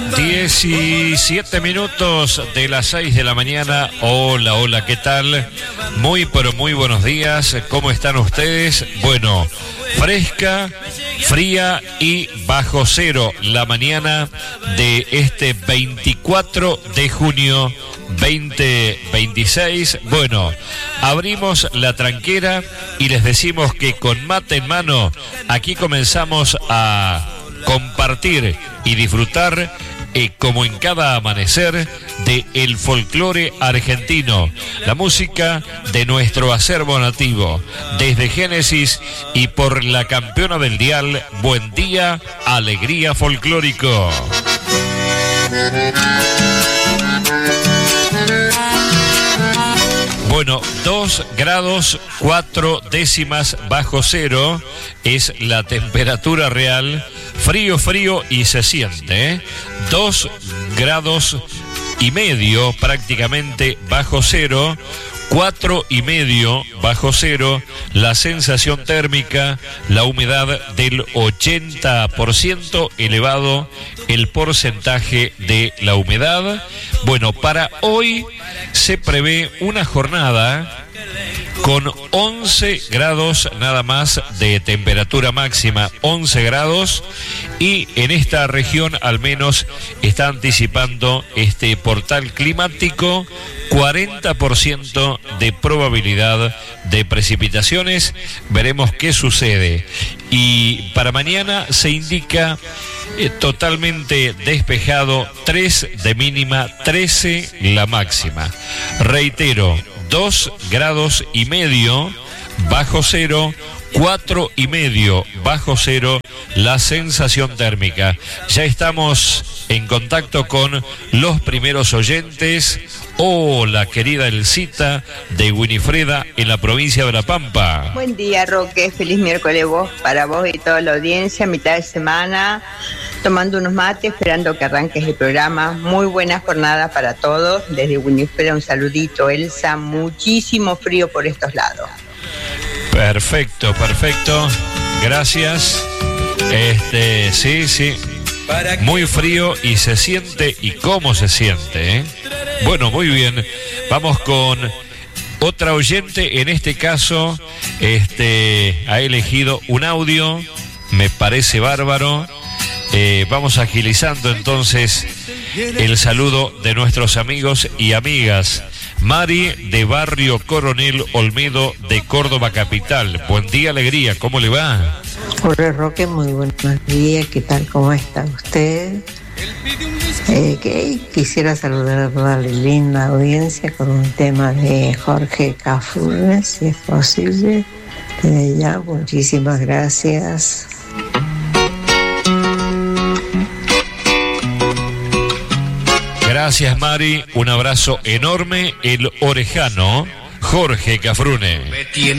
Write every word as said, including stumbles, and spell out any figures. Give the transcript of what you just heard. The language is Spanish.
diecisiete minutos de las seis de la mañana. Hola, hola, ¿qué tal? Muy, pero muy buenos días. ¿Cómo están ustedes? Bueno, fresca, fría y bajo cero la mañana de este veinticuatro de junio veinte veintiséis. Bueno, abrimos la tranquera y les decimos que con mate en mano aquí comenzamos a compartir y disfrutar eh, como en cada amanecer de el folclore argentino, la música de nuestro acervo nativo, desde Génesis y por la campeona del dial. Buen día, alegría folclórico. Bueno, dos grados cuatro décimas bajo cero es la temperatura real. Frío, frío y se siente, ¿eh? Dos grados y medio prácticamente bajo cero. Cuatro y medio bajo cero, la sensación térmica, la humedad del ochenta por ciento, elevado el porcentaje de la humedad. Bueno, para hoy se prevé una jornada con once grados nada más de temperatura máxima, once grados, y en esta región al menos está anticipando este portal climático cuarenta por ciento de probabilidad de precipitaciones. Veremos qué sucede. Y para mañana se indica eh, totalmente despejado, tres de mínima, trece la máxima. Reitero, dos grados y medio bajo cero, cuatro y medio bajo cero la sensación térmica. Ya estamos en contacto con los primeros oyentes. Hola, querida Elcita de Winifreda en la provincia de La Pampa. Buen día, Roque, feliz miércoles vos, para vos y toda la audiencia, mitad de semana, tomando unos mates, esperando que arranques el programa. Muy buena jornada para todos, desde Winifreda un saludito. Elsa, muchísimo frío por estos lados. Perfecto, perfecto, gracias. Este, sí, sí, muy frío y se siente, y cómo se siente, ¿eh? Bueno, muy bien, vamos con otra oyente. En este caso, este, ha elegido un audio, me parece bárbaro. Eh, vamos agilizando entonces el saludo de nuestros amigos y amigas. Mari de Barrio Coronel Olmedo de Córdoba Capital. Buen día, alegría, ¿cómo le va? Hola, Roque, muy buenos días, ¿qué tal? ¿Cómo está usted? Eh, que quisiera saludar a toda la linda audiencia con un tema de Jorge Cafrune, si es posible. Desde ya, muchísimas gracias. Gracias, Mari, un abrazo enorme. El orejano Jorge Cafrune.